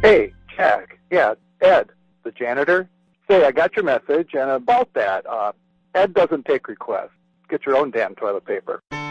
Hey, Jack. Yeah, Ed, the janitor. Say, I got your message, and about that, Ed doesn't take requests. Get your own damn toilet paper.